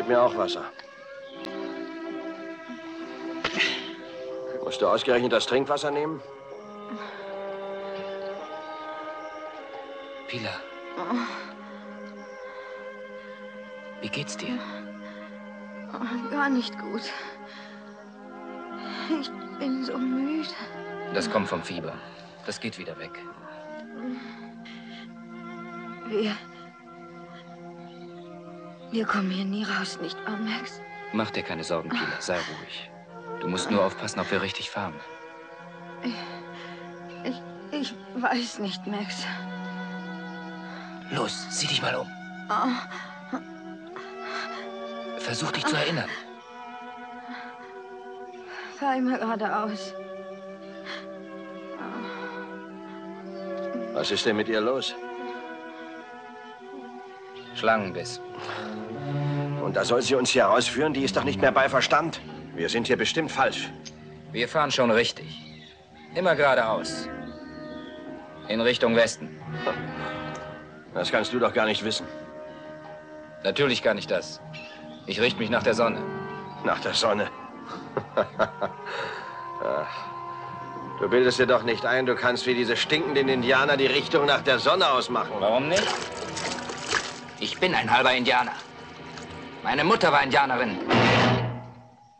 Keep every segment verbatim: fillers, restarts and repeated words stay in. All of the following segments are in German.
mir auch Wasser. Musst du ausgerechnet das Trinkwasser nehmen? Pilar. Wie geht's dir? Gar nicht gut. Ich bin so müde. Das kommt vom Fieber. Das geht wieder weg. Wir... Wir kommen hier nie raus, nicht wahr, Max? Mach dir keine Sorgen, Pilar. Sei ruhig. Du musst nur aufpassen, ob wir richtig fahren. Ich... Ich, ich weiß nicht, Max. Los, sieh dich mal um. Oh. Versuch dich zu erinnern. Fahr immer geradeaus. Was ist denn mit ihr los? Schlangenbiss. Und da soll sie uns hier rausführen? Die ist doch nicht mehr bei Verstand. Wir sind hier bestimmt falsch. Wir fahren schon richtig. Immer geradeaus. In Richtung Westen. Das kannst du doch gar nicht wissen. Natürlich kann ich das. Ich richte mich nach der Sonne. Nach der Sonne? Ach, du bildest dir doch nicht ein, du kannst wie diese stinkenden Indianer die Richtung nach der Sonne ausmachen. Warum nicht? Ich bin ein halber Indianer. Meine Mutter war Indianerin.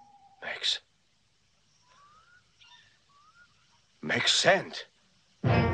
Max. Max Sand.